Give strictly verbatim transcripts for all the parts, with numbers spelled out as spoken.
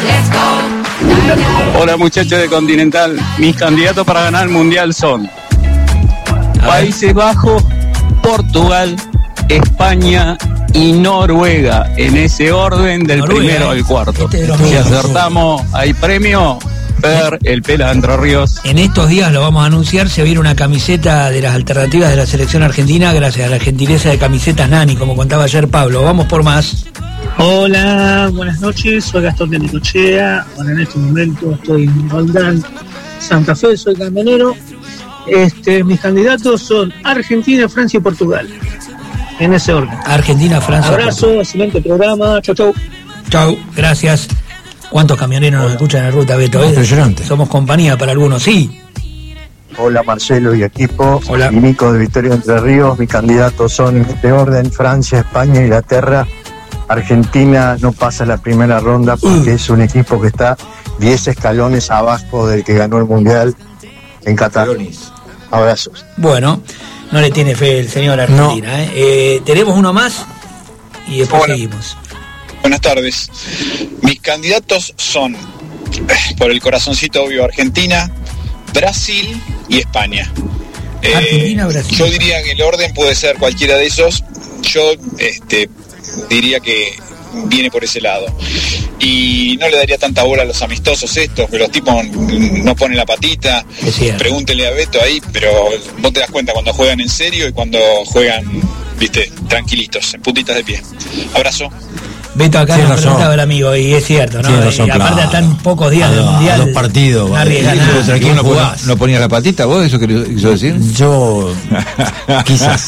Hola muchachos de Continental, mis candidatos para ganar el Mundial son Países Bajos, Portugal, España y Noruega, en ese orden del Noruega, primero al cuarto. Este si acertamos, hay premio. Fer, el Pela de Entre Ríos. En estos días lo vamos a anunciar, se viene una camiseta de las alternativas de la selección argentina gracias a la gentileza de Camisetas Nani, como contaba ayer Pablo. Vamos por más. Hola, buenas noches, soy Gastón de Necochea. Bueno, en este momento estoy en Roldán, Santa Fe, soy camionero. Este, mis candidatos son Argentina, Francia y Portugal, en ese orden. Argentina, Francia. Abrazo, Portugal. Excelente programa, chau chau. Chau, gracias. ¿Cuántos camioneros nos escuchan en ruta, Beto? No, impresionante. Somos compañía para algunos, sí. Hola Marcelo y equipo. Hola. Y Nico de Victoria Entre Ríos. Mis candidatos son en este orden: Francia, España, Inglaterra. Argentina no pasa la primera ronda porque uh. es un equipo que está diez escalones abajo del que ganó el Mundial en Qatar. Abrazos. Bueno, no le tiene fe el señor Argentina. No. ¿eh? Eh, tenemos uno más y después Hola. seguimos. Buenas tardes. Mis candidatos son, por el corazoncito obvio, Argentina, Brasil y España. Argentina, eh, Brasil. Yo diría que el orden puede ser cualquiera de esos. Yo este, diría que viene por ese lado. Y no le daría tanta bola a los amistosos estos, que los tipos no ponen la patita. Pregúntele a Beto ahí, pero vos te das cuenta cuando juegan en serio y cuando juegan, viste, tranquilitos, en puntitas de pie. Abrazo. Beto acá nos preguntaba el amigo, y es cierto, ¿no? Razón, y aparte claro. a tan pocos días del Mundial. A dos partidos. No arriesga nada. ¿No, no, ¿No ponías la patita vos? ¿Eso quiso decir? Yo, quizás.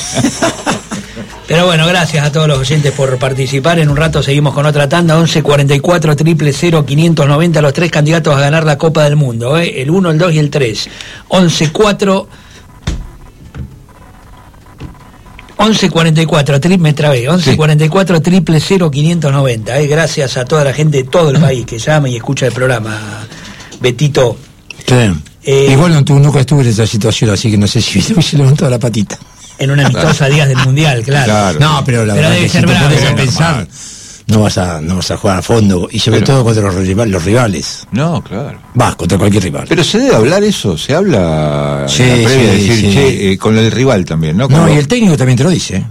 Pero bueno, gracias a todos los oyentes por participar. En un rato seguimos con otra tanda. Once cuarenta y cuatro, cero cero cero, quinientos noventa, los tres candidatos a ganar la Copa del Mundo, ¿eh? El uno, el dos y el tres. Once cuatro... once cuarenta y cuatro, me trabé, once cuarenta y cuatro, cero cero cero, quinientos noventa, eh, gracias a toda la gente de todo el país que llama y escucha el programa, Betito. Sí. Eh, Igual no, tú nunca estuve en esa situación, así que no sé si se levantó la patita. En una amistosa días del Mundial, claro. claro. No, pero la pero verdad que si te pones a pensar, no vas a, no vas a jugar a fondo, y sobre pero, todo contra los, rival, los rivales. No, claro. Vas contra cualquier rival. Pero se debe hablar eso, se habla sí, en la previa, sí, decir, sí. che, eh, con el rival también, ¿no? No, lo... y el técnico también te lo dice.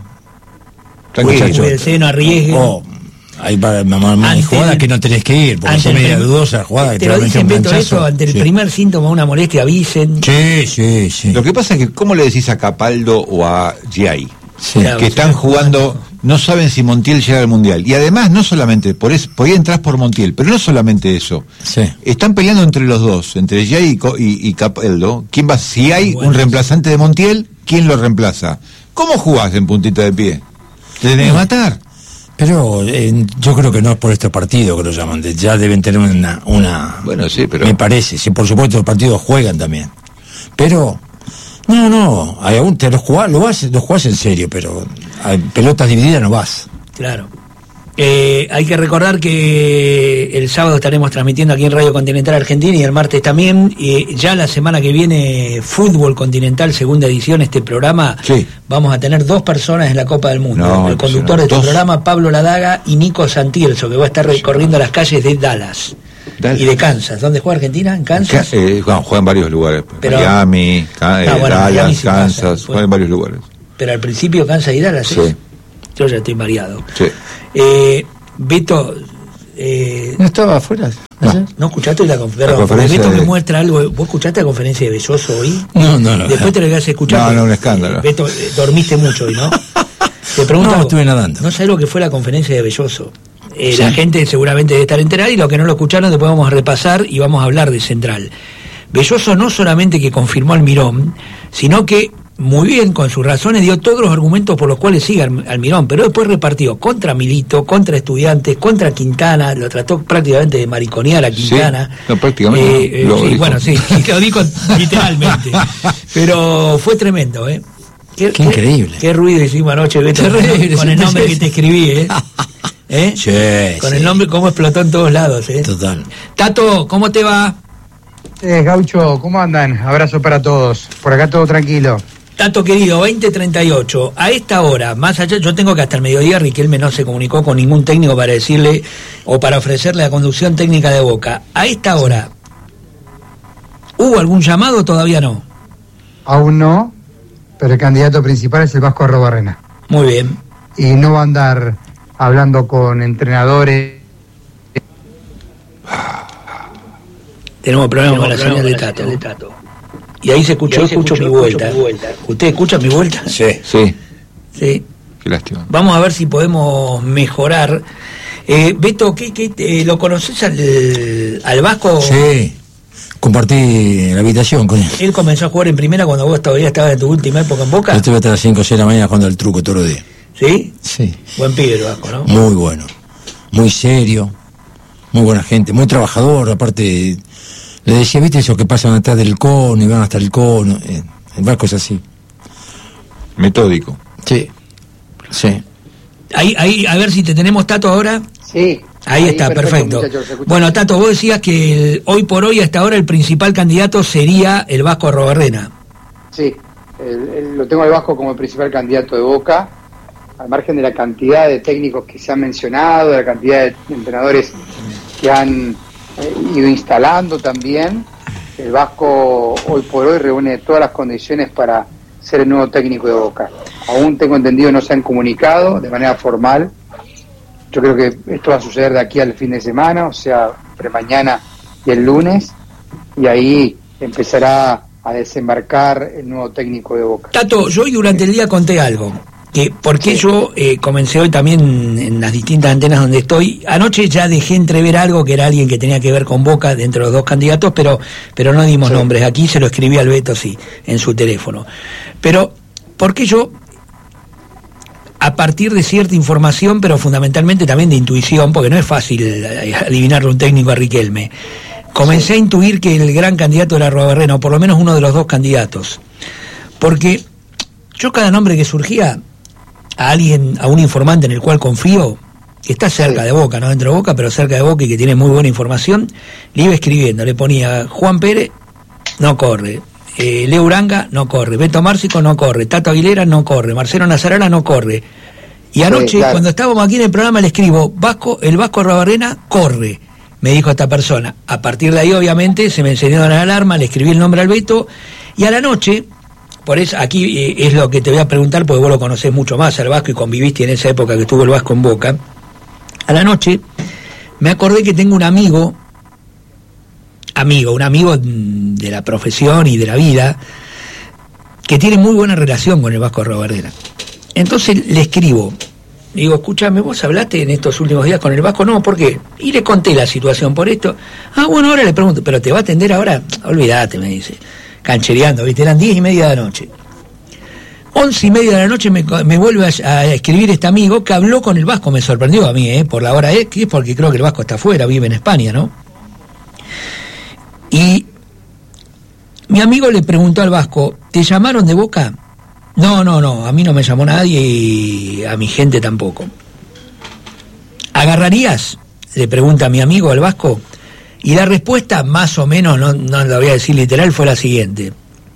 Tranquilo. No arriesgue. Oh, hay, hay jugadas que no tenés que ir, porque son media dudosas jugadas. Te, te lo dicen, Beto, eso, ante el sí. primer síntoma, una molestia, avisen. Sí, sí, sí. Lo que pasa es que, ¿cómo le decís a Capaldo o a Giai? Sí. Que están jugando, no saben si Montiel llega al Mundial. Y además, no solamente, por eso, podía entrar por Montiel, pero no solamente eso. Sí. Están peleando entre los dos, entre Giai y, y, y Capaldo. ¿Quién va? Si hay bueno, un reemplazante de Montiel, ¿quién lo reemplaza? ¿Cómo jugás en puntita de pie? Te tenés que matar. Pero eh, yo creo que no es por este partido que lo llaman, de, ya deben tener una, una... Bueno, sí, pero... Me parece, sí, por supuesto los partidos juegan también. Pero... No, no, hay algún, te lo jugás, lo vas, lo jugás en serio, pero a pelotas divididas no vas. Claro. Eh, hay que recordar que el sábado estaremos transmitiendo aquí en Radio Continental Argentina y el martes también. Eh, ya la semana que viene, Fútbol Continental, segunda edición, este programa. Sí. Vamos a tener dos personas en la Copa del Mundo. No, el conductor de este dos. programa, Pablo Ladaga, y Nico Santielso, que va a estar recorriendo las calles de Dallas. Dallas. Y de Kansas. ¿Dónde juega Argentina? ¿En Kansas? Eh, bueno, juega en varios lugares. Pero, Miami, Ca- no, bueno, Dallas, Miami sí Kansas, pasa, juega en varios lugares. Pero al principio Kansas y Dallas, sí. ¿es? Yo ya estoy mareado. Sí. Eh, Beto... Eh, ¿No estaba afuera? No, ¿no escuchaste la, conf- la conferencia? Beto de... me muestra algo. ¿Vos escuchaste la conferencia de Belloso hoy? No, no, no. Después te lo ibas a escuchar. No, no, un escándalo. Eh, Beto, eh, dormiste mucho hoy, ¿no? Te pregunto. No, estuve nadando. No sé lo que fue la conferencia de Belloso. Eh, sí. La gente seguramente debe estar enterada y los que no lo escucharon después vamos a repasar y vamos a hablar de Central. Belloso no solamente que confirmó al Mirón, sino que muy bien, con sus razones, dio todos los argumentos por los cuales sigue Almirón, pero después repartió contra Milito, contra Estudiantes, contra Quintana, lo trató prácticamente de mariconear a Quintana. Sí, no, prácticamente. Eh, eh, sí, bueno, sí, lo dijo literalmente. Pero fue tremendo, ¿eh? Qué, qué increíble. Qué, qué ruido hicimos anoche, Beto, con, con el nombre que te escribí, ¿eh? ¿Eh? Sí, con sí. el nombre, cómo explotó en todos lados, ¿eh? Total. Tato, ¿cómo te va? Eh, Gaucho, ¿cómo andan? Abrazo para todos. Por acá todo tranquilo. Tato querido, veinte treinta y ocho, a esta hora, más allá, yo tengo que hasta el mediodía Riquelme no se comunicó con ningún técnico para decirle o para ofrecerle la conducción técnica de Boca. A esta hora, ¿hubo algún llamado o todavía no? Aún no, pero el candidato principal es el Vasco Arrobarrena. Muy bien. Y no va a andar hablando con entrenadores. Tenemos problemas con la señal de Tato. de Tato. Y ahí se escuchó, ahí se escucho, escuchó mi, vuelta. mi vuelta. ¿Usted escucha mi vuelta? Sí. Sí. Sí. Qué lástima. Vamos a ver si podemos mejorar. Eh, Beto, ¿qué, qué, eh, ¿lo conoces al, al Vasco? Sí. Compartí la habitación con él. Él comenzó a jugar en primera cuando vos todavía estabas en tu última época en Boca. Yo estuve hasta las cinco o seis de la mañana jugando al truco todos los días. ¿Sí? Sí. Buen pibe el Vasco, ¿no? Muy bueno. Muy serio. Muy buena gente. Muy trabajador. Aparte, le decía, ¿viste eso que pasan atrás del cono y van hasta el cono? Eh, el Vasco es así. Metódico. Sí. Sí. Ahí, ahí, a ver si te tenemos, Tato, ahora. Sí. Ahí, ahí está, perfecto. perfecto. Bueno, Tato, vos decías que el, hoy por hoy, hasta ahora, el principal candidato sería el Vasco Arrobarrena. Sí, el, el, lo tengo al Vasco como el principal candidato de Boca, al margen de la cantidad de técnicos que se han mencionado, de la cantidad de entrenadores que han eh, ido instalando también. El Vasco hoy por hoy reúne todas las condiciones para ser el nuevo técnico de Boca. Aún tengo entendido no se han comunicado de manera formal. Yo creo que esto va a suceder de aquí al fin de semana, o sea, entre mañana y el lunes, y ahí empezará a desembarcar el nuevo técnico de Boca. Tato, yo hoy durante el día conté algo, que porque sí. yo eh, comencé hoy también en las distintas antenas donde estoy. Anoche ya dejé entrever algo que era alguien que tenía que ver con Boca dentro de los dos candidatos, pero pero no dimos sí. nombres. Aquí se lo escribí al Beto, sí, en su teléfono. Pero, porque yo... a partir de cierta información, pero fundamentalmente también de intuición, porque no es fácil adivinarle un técnico a Riquelme, comencé sí. a intuir que el gran candidato era Arrobarrena, o por lo menos uno de los dos candidatos. Porque yo cada nombre que surgía, a alguien, a un informante en el cual confío, que está cerca sí. de Boca, no dentro de Boca, pero cerca de Boca y que tiene muy buena información, le iba escribiendo, le ponía Juan Pérez, no corre. Eh, Leo Uranga no corre, Beto Márcico no corre, Tato Aguilera no corre, Marcelo Nazarana no corre. Y anoche, sí, claro. cuando estábamos aquí en el programa, le escribo, Vasco, el Vasco Arrobarrena corre, me dijo esta persona. A partir de ahí, obviamente, se me encendieron las alarmas, le escribí el nombre al Beto, y a la noche, por eso aquí eh, es lo que te voy a preguntar, porque vos lo conocés mucho más al Vasco y conviviste en esa época que estuvo el Vasco en Boca. A la noche, me acordé que tengo un amigo, amigo, un amigo de la profesión y de la vida, que tiene muy buena relación con el Vasco Arrobarrena. Entonces le escribo, le digo, escúchame, ¿vos hablaste en estos últimos días con el Vasco? No, ¿por qué? Y le conté la situación por esto. Ah, bueno, ahora le pregunto, ¿pero te va a atender ahora? Olvídate, me dice, canchereando, ¿viste? Eran diez y media de la noche. Once y media de la noche me, me vuelve a, a escribir este amigo que habló con el Vasco, me sorprendió a mí, ¿eh? Por la hora X, porque creo que el Vasco está afuera, vive en España, ¿no? Y mi amigo le preguntó al Vasco, ¿te llamaron de Boca? No, no, no, a mí no me llamó nadie y a mi gente tampoco. ¿Agarrarías? Le pregunta a mi amigo al Vasco. Y la respuesta, más o menos, no, no la voy a decir literal, fue la siguiente.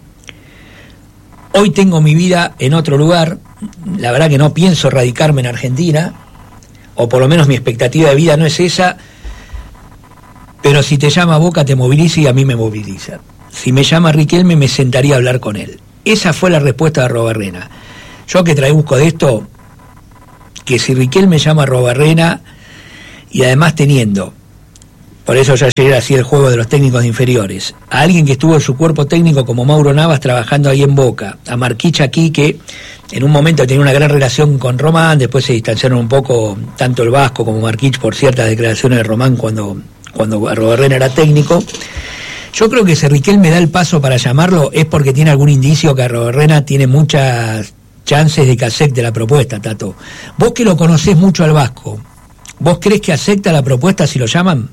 Hoy tengo mi vida en otro lugar, la verdad que no pienso radicarme en Argentina, o por lo menos mi expectativa de vida no es esa, pero si te llama Boca te moviliza y a mí me moviliza. Si me llama Riquelme me sentaría a hablar con él. Esa fue la respuesta de Arrobarrena. Yo que traduzco de esto, que si Riquelme llama a Arrobarrena, y además teniendo, por eso ya llegué así el juego de los técnicos inferiores, a alguien que estuvo en su cuerpo técnico como Mauro Navas trabajando ahí en Boca, a Marquich aquí que en un momento tenía una gran relación con Román, después se distanciaron un poco tanto el Vasco como Marquich por ciertas declaraciones de Román cuando, cuando Arrobarrena era técnico. Yo creo que si Riquelme da el paso para llamarlo es porque tiene algún indicio que Arrobarrena tiene muchas chances de que acepte la propuesta, Tato. Vos que lo conocés mucho al Vasco, ¿vos crees que acepta la propuesta si lo llaman?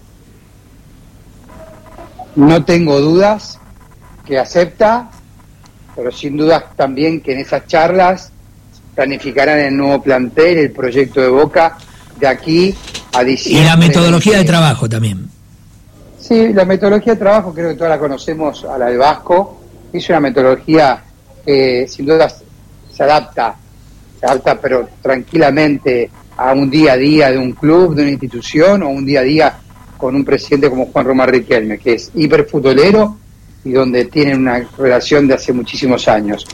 No tengo dudas que acepta, pero sin dudas también que en esas charlas planificarán el nuevo plantel, el proyecto de Boca de aquí a diciembre. Y la metodología de trabajo también. Sí, la metodología de trabajo creo que todas la conocemos a la del Vasco. Es una metodología que sin duda se adapta, se adapta pero tranquilamente a un día a día de un club, de una institución, o un día a día con un presidente como Juan Román Riquelme, que es hiperfutbolero y donde tienen una relación de hace muchísimos años.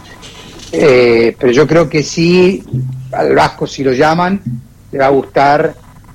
Eh, pero yo creo que sí, al Vasco, si lo llaman, le va a gustar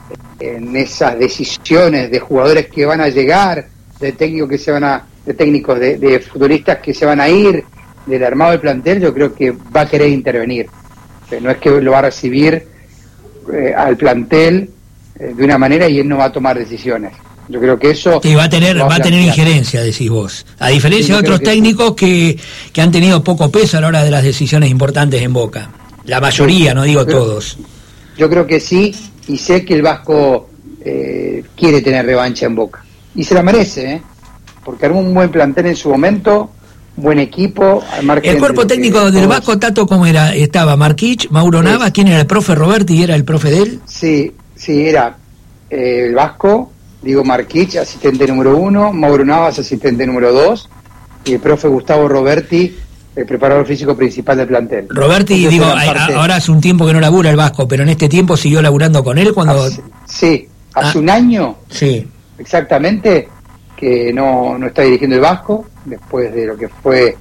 en esas decisiones de jugadores que van a llegar, de técnicos que se van a, de técnicos, de, de futbolistas que se van a ir, del armado del plantel. Yo creo que va a querer intervenir. O sea, no es que lo va a recibir eh, al plantel eh, de una manera y él no va a tomar decisiones. Yo creo que eso... Sí, va a tener, va a, va a tener injerencia, decís vos. A diferencia sí, de otros técnicos sí. que, que han tenido poco peso a la hora de las decisiones importantes en Boca. La mayoría, sí, no digo creo, todos. Yo creo que sí, y sé que el Vasco eh, quiere tener revancha en Boca. Y se la merece, ¿eh? Porque armó un buen plantel en su momento, buen equipo. El cuerpo técnico del Vasco, Tato, ¿cómo era? Estaba Marquich, Mauro sí. Navas, ¿quién era el profe? Roberti, ¿y era el profe de él? Sí, sí, era eh, el Vasco, digo Marquich, asistente número uno, Mauro Navas, asistente número dos, y el profe Gustavo Roberti, el preparador físico principal del plantel. Roberti, entonces, digo, parte... ahora hace un tiempo que no labura el Vasco, pero en este tiempo siguió laburando con él cuando... Hace, sí, hace ah, un año, sí, exactamente, que no, no está dirigiendo el Vasco, después de lo que fue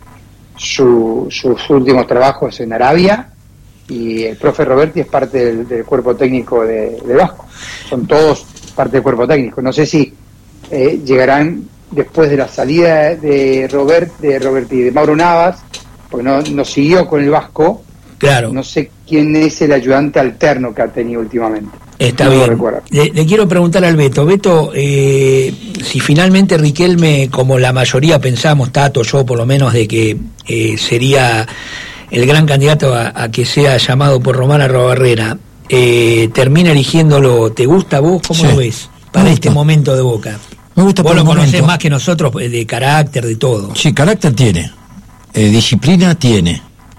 su, sus últimos trabajos en Arabia, y el profe Roberti es parte del, del cuerpo técnico de, de Vasco. Son todos parte del cuerpo técnico. No sé si eh, llegarán después de la salida de Robert, de Roberti y de Mauro Navas, porque no, no siguió con el Vasco. Claro. No sé quién es el ayudante alterno que ha tenido últimamente. Está no bien. Le, le quiero preguntar al Beto. Beto, eh, si finalmente Riquelme, como la mayoría pensamos, Tato, yo por lo menos, de que eh, sería el gran candidato a, a que sea llamado por Román Arruabarrena, eh, termina eligiéndolo, ¿te gusta a vos? ¿Cómo sí. lo ves para este momento de Boca? Me gusta. Vos lo conocés más que nosotros, de carácter, de todo. Sí, carácter tiene, eh, disciplina tiene,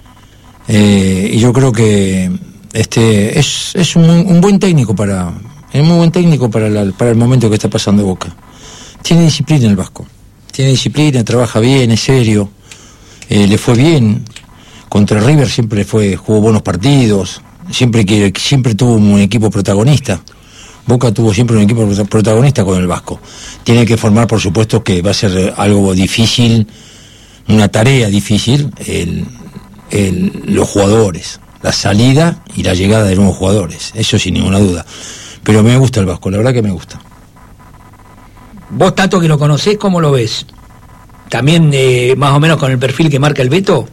eh, y yo creo que este es es un, un buen técnico para es muy buen técnico para la, para el momento que está pasando Boca. Tiene disciplina el Vasco, tiene disciplina, trabaja bien, es serio, eh, le fue bien contra River, siempre fue jugó buenos partidos, siempre que siempre tuvo un equipo protagonista. Boca tuvo siempre un equipo protagonista con el Vasco. Tiene que formar, por supuesto, que va a ser algo difícil, una tarea difícil, el, el, los jugadores, la salida y la llegada de nuevos jugadores, eso sin ninguna duda. Pero me gusta el Vasco, la verdad que me gusta. Vos, Tato, que lo conocés, ¿cómo lo ves? ¿También eh, más o menos con el perfil que marca el Beto?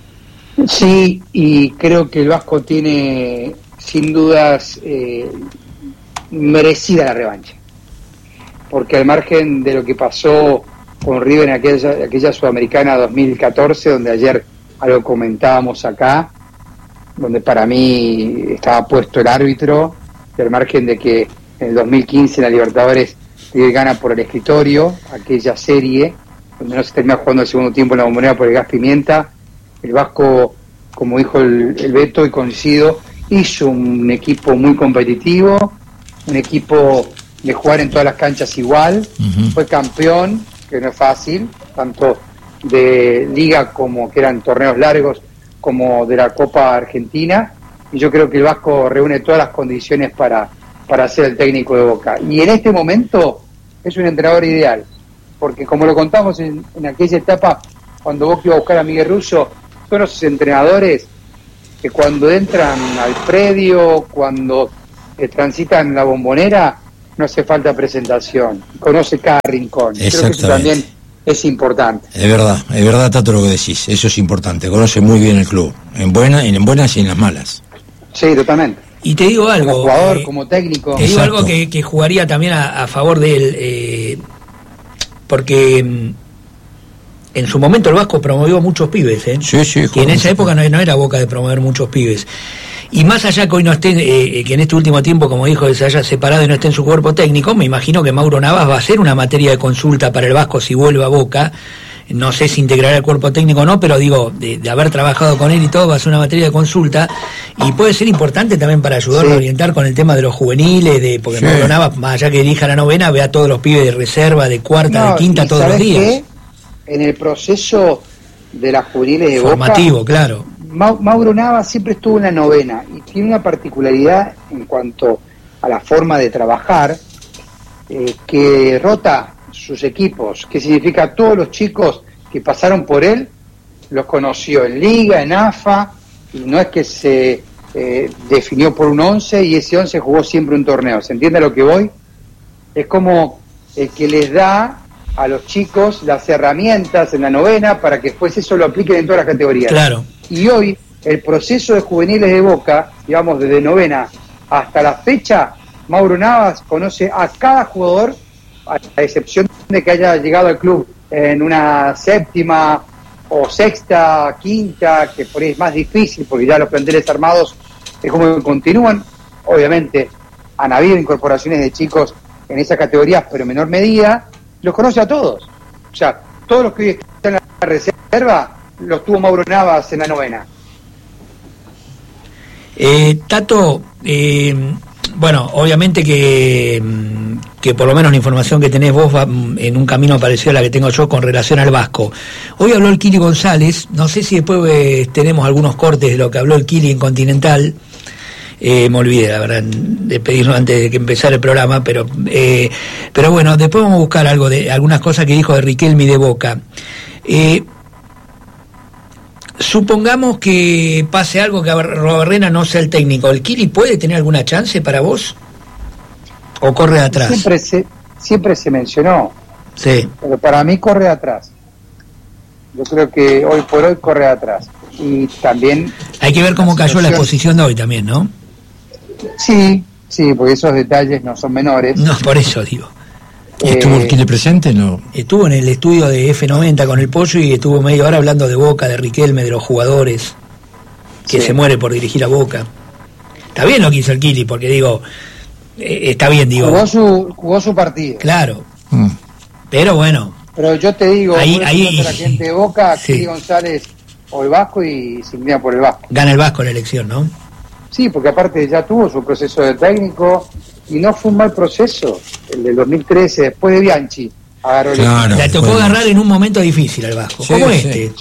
Sí, y creo que el Vasco tiene, sin dudas, eh, merecida la revancha, porque al margen de lo que pasó con River en aquella, aquella Sudamericana dos mil catorce, donde ayer algo comentábamos acá, donde para mí estaba puesto el árbitro, y al margen de que en el dos mil quince en la Libertadores River gana por el escritorio, aquella serie donde no se termina jugando el segundo tiempo en la Bombonera por el gas pimienta, el Vasco, como dijo el, el Beto, y coincido, hizo un equipo muy competitivo, un equipo de jugar en todas las canchas igual, uh-huh. Fue campeón, que no es fácil, tanto de liga como que eran torneos largos, como de la Copa Argentina, y yo creo que el Vasco reúne todas las condiciones para, para ser el técnico de Boca. Y en este momento es un entrenador ideal, porque como lo contamos en, en aquella etapa, cuando Boca iba a buscar a Miguel Russo, son esos entrenadores que cuando entran al predio, cuando eh, transitan la Bombonera, no hace falta presentación, conoce cada rincón. Creo que eso también es importante. Es verdad, es verdad, Tato, lo que decís, eso es importante, conoce muy bien el club, en buenas, en buenas y en las malas. Sí, totalmente. Y te digo algo, como jugador, eh, como técnico. Te digo Exacto. algo que, que jugaría también a, a favor de él, eh, porque en su momento el Vasco promovió muchos pibes, ¿eh? Sí, sí. Que en esa época no, no era Boca de promover muchos pibes. Y más allá que hoy no esté, eh, que en este último tiempo, como dijo, se haya separado y no esté en su cuerpo técnico, me imagino que Mauro Navas va a ser una materia de consulta para el Vasco si vuelve a Boca. No sé si integrará el cuerpo técnico o no, pero digo, de, de haber trabajado con él y todo, va a ser una materia de consulta. Y puede ser importante también para ayudarlo sí. a orientar con el tema de los juveniles, de porque sí. Mauro Navas, más allá que elija la novena, ve a todos los pibes de reserva, de cuarta, no, de quinta todos los días. ¿Qué? En el proceso de las juveniles de Formativo, Boca, claro. Ma- Mauro Nava siempre estuvo en la novena y tiene una particularidad en cuanto a la forma de trabajar, eh, que rota sus equipos, que significa todos los chicos que pasaron por él, los conoció en Liga, en A F A, y no es que se eh, definió por un once y ese once jugó siempre un torneo. ¿Se entiende a lo que voy? Es como el que les da a los chicos las herramientas en la novena para que después eso lo apliquen en todas las categorías. Claro. Y hoy el proceso de juveniles de Boca, digamos desde novena hasta la fecha, Mauro Navas conoce a cada jugador, a excepción de que haya llegado al club en una séptima o sexta, quinta, que por ahí es más difícil porque ya los planteles armados es como que continúan. Obviamente han habido incorporaciones de chicos en esas categorías, pero en menor medida. Los conoce a todos. O sea, todos los que hoy están en la reserva los tuvo Mauro Navas en la novena. Eh, Tato, eh, bueno, obviamente que, que por lo menos la información que tenés vos va en un camino parecido a la que tengo yo con relación al Vasco. Hoy habló el Kili González, no sé si después eh, tenemos algunos cortes de lo que habló el Kili en Continental. Eh, me olvidé, la verdad, de pedirlo antes de que empezara el programa, pero eh, pero bueno, después vamos a buscar algo de algunas cosas que dijo de Riquelme y de Boca. Eh, supongamos que pase algo, que Arrobarrena no sea el técnico. ¿El Kili puede tener alguna chance para vos? ¿O corre atrás? Siempre se, siempre se mencionó, sí, pero para mí corre atrás. Yo creo que hoy por hoy corre atrás. Y también... Hay que ver cómo cayó la exposición de hoy también, ¿no? Sí, sí, porque esos detalles no son menores. No, por eso digo. ¿Y estuvo el Kili presente? No. Estuvo en el estudio de F noventa con el Pollo y estuvo media hora hablando de Boca, de Riquelme, de los jugadores, que sí, se muere por dirigir a Boca. Está bien lo que hizo el Kili, porque digo, eh, está bien, digo. Jugó su, jugó su partido. Claro. Mm. Pero bueno. Pero yo te digo, ahí, ahí, la gente de Boca, sí, Kili González o el Vasco y se inclina por el Vasco. Gana el Vasco la elección, ¿no? Sí, porque aparte ya tuvo su proceso de técnico y no fue un mal proceso, el del dos mil trece, después de Bianchi. Agarró claro, la tocó bueno. agarrar en un momento difícil al Vasco, sí, como sí, este.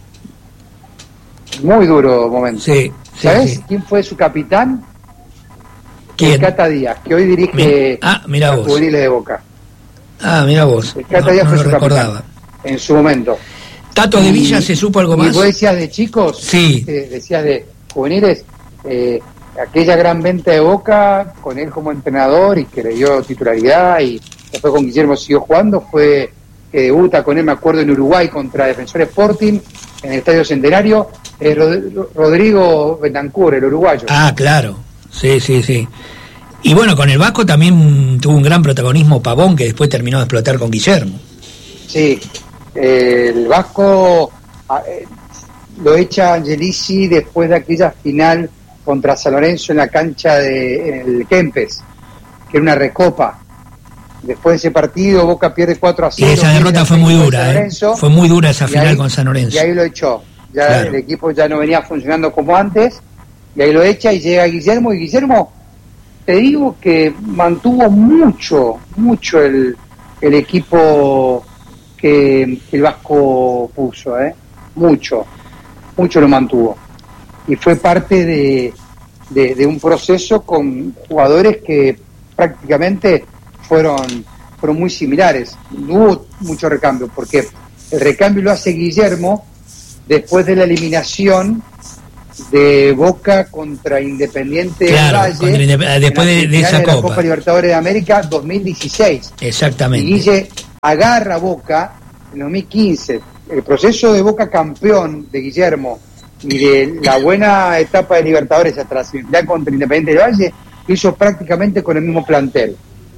Sí. Muy duro momento. Sí, ¿sabes sí, sí. quién fue su capitán? ¿Quién? El Cata Díaz, que hoy dirige Mi... ah, mira los juveniles de Boca. Ah, mira vos. El Cata no, Díaz no fue lo su recordaba. capitán en su momento. ¿Tato de Villa se supo algo más? Y vos decías de chicos, sí. Eh, decías de juveniles, eh, aquella gran venta de Boca con él como entrenador y que le dio titularidad y después con Guillermo siguió jugando, fue que debuta con él, me acuerdo, en Uruguay contra Defensor Sporting en el Estadio Centenario, eh, Rod- Rodrigo Betancur, el uruguayo. Ah, claro, sí, sí, sí. Y bueno, con el Vasco también tuvo un gran protagonismo Pavón, que después terminó de explotar con Guillermo. Sí, eh, el Vasco eh, lo echa Angelici después de aquella final contra San Lorenzo en la cancha de en el Kempes, que era una recopa. Después de ese partido, Boca pierde cuatro a cero. Y esa derrota fue muy dura, ¿eh? Fue muy dura esa final ahí, con San Lorenzo. Y ahí lo echó. Ya claro. El equipo ya no venía funcionando como antes, y ahí lo echa y llega Guillermo, y Guillermo, te digo que mantuvo mucho, mucho el, el equipo que, que el Vasco puso, ¿eh? Mucho, mucho lo mantuvo. Y fue parte de, de, de un proceso con jugadores que prácticamente fueron, fueron muy similares. No hubo mucho recambio, porque el recambio lo hace Guillermo después de la eliminación de Boca contra Independiente claro, del Valle, Indep- después de, de esa de Copa. la Copa Libertadores de América dos mil dieciséis. Exactamente. Y Guille agarra a Boca en dos mil quince. El proceso de Boca campeón de Guillermo y de la buena etapa de Libertadores hasta la semifinal contra Independiente del Valle lo hizo prácticamente con el mismo plantel.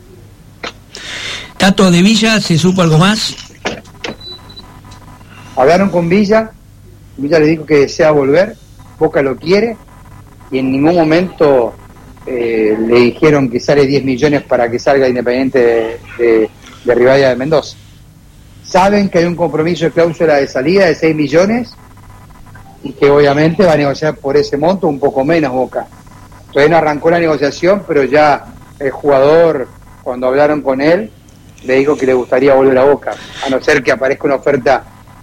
Tato de Villa, ¿se supo algo más? Hablaron con Villa, Villa le dijo que desea volver, Boca lo quiere y en ningún momento eh, le dijeron que sale diez millones para que salga Independiente de, de, de Rivadavia de Mendoza. Saben que hay un compromiso de cláusula de salida de seis millones y que obviamente va a negociar por ese monto un poco menos Boca. Todavía no arrancó la negociación, pero ya el jugador, cuando hablaron con él, le dijo que le gustaría volver a Boca, a no ser que aparezca una oferta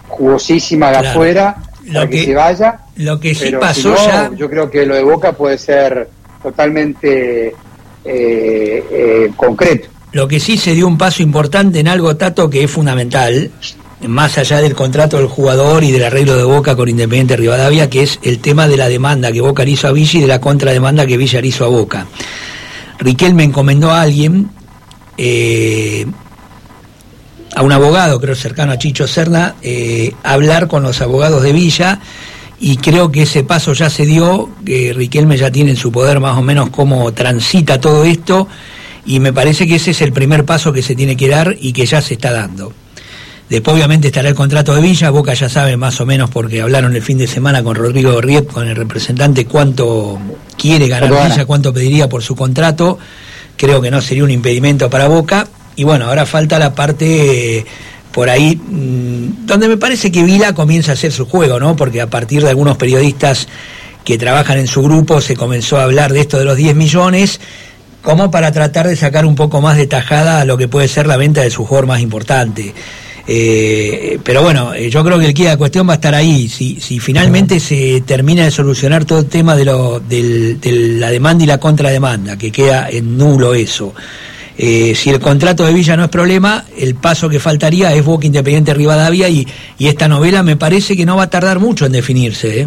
jugosísima de claro. afuera lo para que, que se vaya. Lo que sí pero pasó si no, ya. Yo creo que lo de Boca puede ser totalmente eh, eh, concreto. Lo que sí se dio un paso importante en algo, Tato, que es fundamental, más allá del contrato del jugador y del arreglo de Boca con Independiente Rivadavia, que es el tema de la demanda que Boca le hizo a Villa y de la contrademanda que Villa le hizo a Boca. Riquelme encomendó a alguien, eh, a un abogado, creo cercano a Chicho Serna, eh, hablar con los abogados de Villa, y creo que ese paso ya se dio, que Riquelme ya tiene en su poder más o menos cómo transita todo esto, y me parece que ese es el primer paso que se tiene que dar y que ya se está dando. Después obviamente estará el contrato de Villa, Boca ya sabe más o menos porque hablaron el fin de semana con Rodrigo Gorriet, con el representante, cuánto quiere ganar Pero, Villa, cuánto pediría por su contrato. Creo que no sería un impedimento para Boca. Y bueno, ahora falta la parte eh, por ahí mmm, donde me parece que Vila comienza a hacer su juego, ¿no? Porque a partir de algunos periodistas que trabajan en su grupo se comenzó a hablar de esto de los diez millones, como para tratar de sacar un poco más de tajada a lo que puede ser la venta de su jugador más importante. Eh, pero bueno, eh, yo creo que el quid de la cuestión va a estar ahí. Si, si finalmente se termina de solucionar todo el tema de, lo, del, de la demanda y la contrademanda, que queda en nulo eso. Eh, si el contrato de Villa no es problema, el paso que faltaría es Boca Independiente Rivadavia, y, y esta novela me parece que no va a tardar mucho en definirse, ¿eh?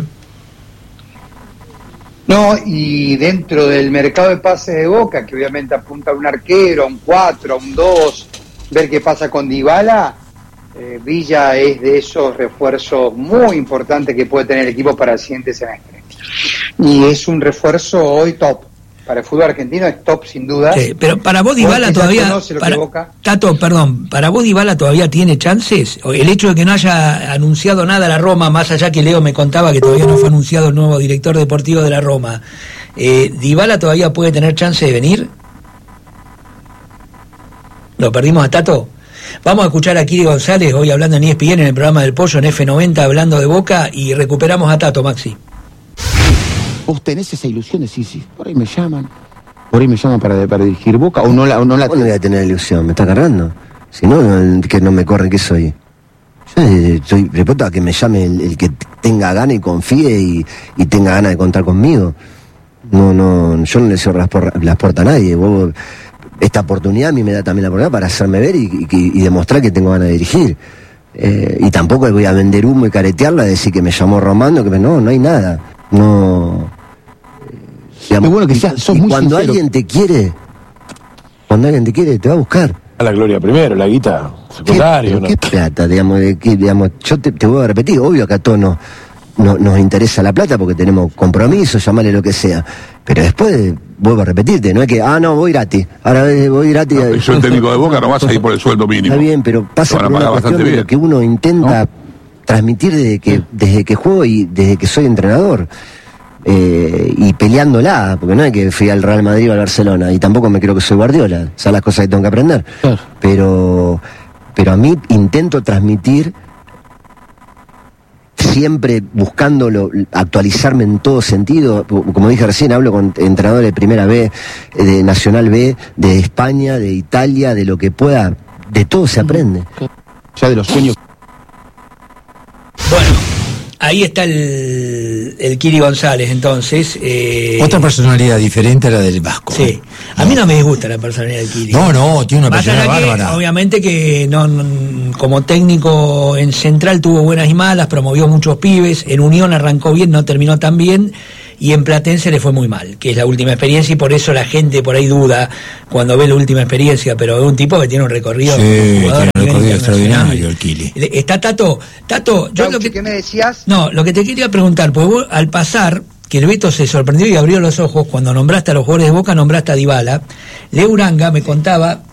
No, y dentro del mercado de pases de Boca, que obviamente apunta a un arquero, a un cuatro, a un dos, ver qué pasa con Dybala, eh, Villa es de esos refuerzos muy importantes que puede tener el equipo para el siguiente semestre. Y es un refuerzo hoy top. Para el fútbol argentino es top sin duda. Sí, pero para vos Dybala todavía, para, Tato, perdón, para vos Dybala todavía tiene chances. El hecho de que no haya anunciado nada la Roma, más allá que Leo me contaba que todavía no fue anunciado el nuevo director deportivo de la Roma, eh, ¿Dybala todavía puede tener chance de venir? ¿Lo perdimos a Tato? Vamos a escuchar a Kiri González hoy hablando en E S P N en el programa del Pollo en F noventa, hablando de Boca, y recuperamos a Tato, Maxi. Vos tenés esa ilusión de sí, sí, por ahí me llaman, por ahí me llaman para, para dirigir Boca, o no la, o no la ¿Cómo no voy a tener ilusión? ¿Me está cargando? Si no, no, que no me corre, ¿qué soy? Yo eh, estoy dispuesto a que me llame el, el que tenga ganas y confíe y, y tenga ganas de contar conmigo. No, no, yo no le cierro las, por, las puertas a nadie. Vos, esta oportunidad a mí me da también la oportunidad para hacerme ver y, y, y demostrar que tengo ganas de dirigir. Eh, y tampoco le voy a vender humo y caretearla, decir que me llamó Romano, que me, no, no hay nada. No. Digamos, bueno que sea, sos y muy cuando sincero. alguien te quiere, cuando alguien te quiere, te va a buscar. A la gloria primero, la guita secundaria. ¿Qué, ¿no? ¿Qué plata? Digamos, de, que, digamos yo te, te voy a repetir, obvio que a todos nos, no, nos interesa la plata porque tenemos compromisos, llamarle lo que sea. Pero después, vuelvo a repetirte, no es que, ah, no, voy gratis, ahora voy gratis. No, yo el técnico de Boca no vas a ir por el sueldo mínimo. Está bien, pero pasa por una cuestión de lo que uno intenta ¿no? transmitir desde que, desde que juego y desde que soy entrenador. Eh, y peleándola, porque no es que fui al Real Madrid o al Barcelona, y tampoco me creo que soy Guardiola, son las cosas que tengo que aprender. Claro. Pero, pero a mí intento transmitir siempre buscándolo, actualizarme en todo sentido. Como dije recién, hablo con entrenadores de Primera B, de Nacional B, de España, de Italia, de lo que pueda, de todo se aprende. Ya de los sueños. Bueno, ahí está el, el Kiri González, entonces. Eh... Otra personalidad diferente a la del Vasco. Sí, a mí no me disgusta la personalidad del Kiri. No, no, tiene una Más personalidad que, bárbara. obviamente que no, no, como técnico en Central tuvo buenas y malas, promovió muchos pibes, en Unión arrancó bien, no terminó tan bien, y en Platense le fue muy mal, que es la última experiencia, y por eso la gente por ahí duda cuando ve la última experiencia, pero es un tipo que tiene un recorrido, sí, un tiene un recorrido extraordinario el Kili. Está Tato, Tato, yo Pauchi, lo que ¿qué me decías? No, lo que te quería preguntar, porque vos, al pasar, que el Beto se sorprendió y abrió los ojos cuando nombraste a los jugadores de Boca, nombraste a Dybala. Leo Uranga me contaba